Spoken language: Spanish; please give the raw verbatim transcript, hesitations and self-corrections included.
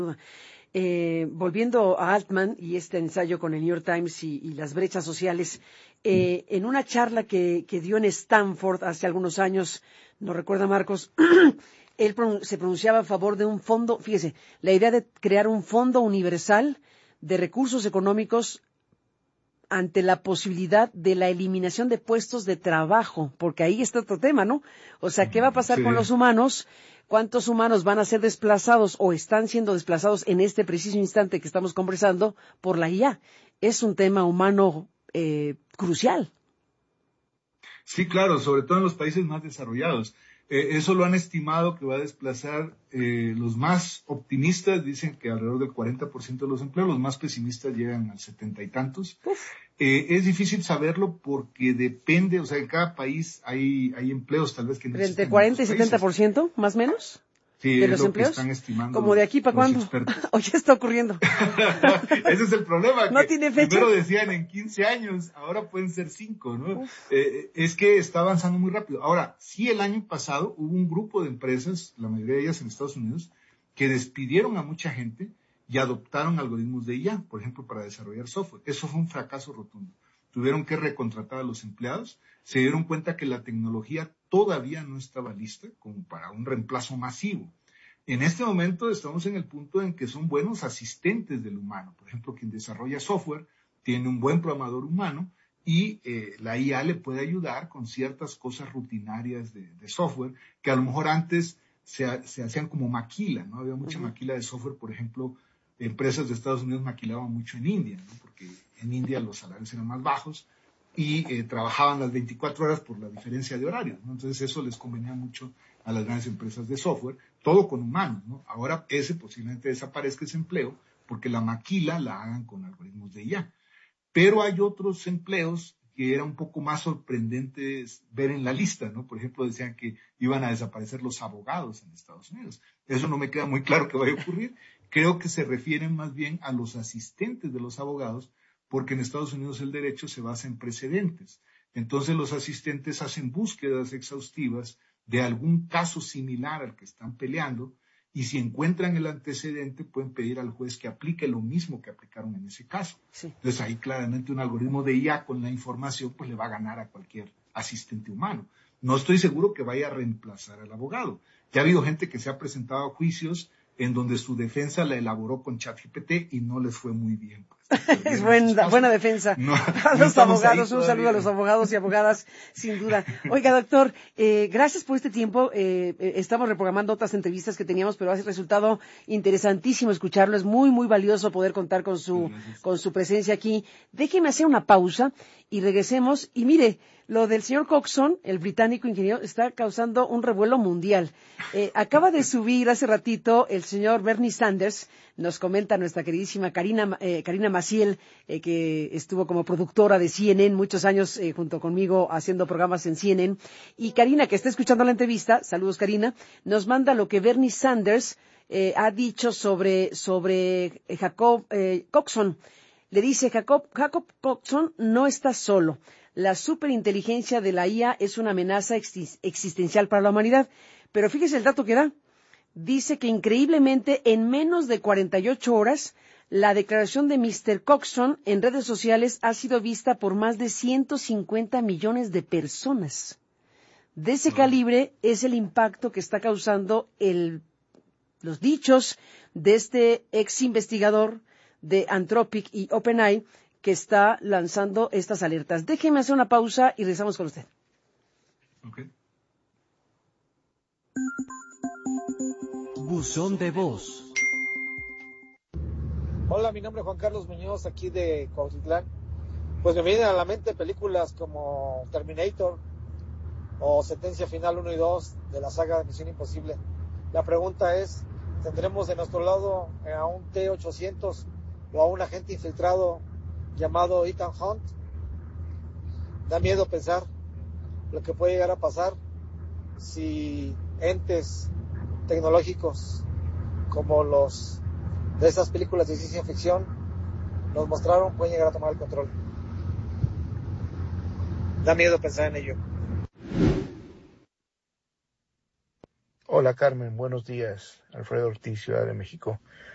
Eh, volviendo a Altman y este ensayo con el New York Times y, y las brechas sociales, eh, en una charla que, que dio en Stanford hace algunos años, ¿no recuerda, Marcos? Él pron- se pronunciaba a favor de un fondo, fíjese, la idea de crear un fondo universal de recursos económicos ante la posibilidad de la eliminación de puestos de trabajo, porque ahí está otro tema, ¿no? O sea, ¿qué va a pasar Sí. con los humanos? ¿Cuántos humanos van a ser desplazados o están siendo desplazados en este preciso instante que estamos conversando por la I A? Es un tema humano eh, crucial. Sí, claro, sobre todo en los países más desarrollados. Eh, eso lo han estimado que va a desplazar, eh, los más optimistas dicen que alrededor del cuarenta por ciento de los empleos, los más pesimistas llegan al setenta y tantos. Eh, es difícil saberlo porque depende, o sea, en cada país hay, hay empleos tal vez que no existen ¿Entre en cuarenta y otros setenta países. por ciento, más o menos, Sí, de es los lo que empleos? están estimando ¿Como de los, aquí para los cuándo? expertos. ¿O ya está ocurriendo? Ese es el problema, ¿No que tiene fecha? primero decían en quince años, ahora pueden ser cinco, ¿no? Uf. Eh, es que está avanzando muy rápido. Ahora, sí, el año pasado hubo un grupo de empresas, la mayoría de ellas en Estados Unidos, que despidieron a mucha gente y adoptaron algoritmos de I A, por ejemplo, para desarrollar software. Eso fue un fracaso rotundo. Tuvieron que recontratar a los empleados, se dieron cuenta que la tecnología todavía no estaba lista como para un reemplazo masivo. En este momento estamos en el punto en que son buenos asistentes del humano. Por ejemplo, quien desarrolla software tiene un buen programador humano y eh, la I A le puede ayudar con ciertas cosas rutinarias de, de software que a lo mejor antes se, se hacían como maquila, ¿no? Había mucha Uh-huh. maquila de software, por ejemplo, empresas de Estados Unidos maquilaban mucho en India, ¿no? Porque en India los salarios eran más bajos y eh, trabajaban las veinticuatro horas por la diferencia de horarios, ¿no? Entonces eso les convenía mucho a las grandes empresas de software, todo con humanos, ¿no? Ahora ese posiblemente desaparezca ese empleo porque la maquila la hagan con algoritmos de I A. Pero hay otros empleos que era un poco más sorprendente ver en la lista, ¿no? Por ejemplo, decían que iban a desaparecer los abogados en Estados Unidos. Eso no me queda muy claro que vaya a ocurrir. Creo que se refieren más bien a los asistentes de los abogados, porque en Estados Unidos el derecho se basa en precedentes. Entonces los asistentes hacen búsquedas exhaustivas de algún caso similar al que están peleando, y si encuentran el antecedente pueden pedir al juez que aplique lo mismo que aplicaron en ese caso. Sí. Entonces ahí claramente un algoritmo de I A con la información pues le va a ganar a cualquier asistente humano. No estoy seguro que vaya a reemplazar al abogado. Ya ha habido gente que se ha presentado a juicios en donde su defensa la elaboró con ChatGPT y no les fue muy bien. Pues, es buena, buena defensa. No, a no los abogados, un todavía. saludo a los abogados y abogadas, sin duda. Oiga, doctor, eh, gracias por este tiempo. Eh, eh, estamos reprogramando otras entrevistas que teníamos, pero ha resultado interesantísimo escucharlo. Es muy, muy valioso poder contar con su, con su presencia aquí. Déjeme hacer una pausa y regresemos. Y mire, lo del señor Coxon, el británico ingeniero, está causando un revuelo mundial. Eh, acaba de subir hace ratito el señor Bernie Sanders, nos comenta nuestra queridísima Karina, eh, Karina Maciel, eh, que estuvo como productora de C N N muchos años eh, junto conmigo haciendo programas en C N N. Y Karina, que está escuchando la entrevista, saludos Karina, nos manda lo que Bernie Sanders eh, ha dicho sobre, sobre Jacob eh, Coxon. Le dice, Jacob, Jacob Coxon no está solo. La superinteligencia de la I A es una amenaza existencial para la humanidad. Pero fíjese el dato que da. Dice que increíblemente en menos de cuarenta y ocho horas, la declaración de mister Coxon en redes sociales ha sido vista por más de ciento cincuenta millones de personas. De ese calibre es el impacto que está causando el, los dichos de este ex investigador de Anthropic y OpenAI, que está lanzando estas alertas. Déjeme hacer una pausa y regresamos con usted. Okay. Buzón de voz. Hola, mi nombre es Juan Carlos Muñoz, aquí de Cuautitlán. Pues me vienen a la mente películas como Terminator o Sentencia Final uno y dos de la saga de Misión Imposible. La pregunta es, ¿tendremos de nuestro lado a un T ochocientos o a un agente infiltrado llamado Ethan Hunt? Da miedo pensar lo que puede llegar a pasar si entes tecnológicos como los de esas películas de ciencia ficción nos mostraron pueden llegar a tomar el control. Da miedo pensar en ello. Hola Carmen, buenos días. Alfredo Ortiz, Ciudad de México.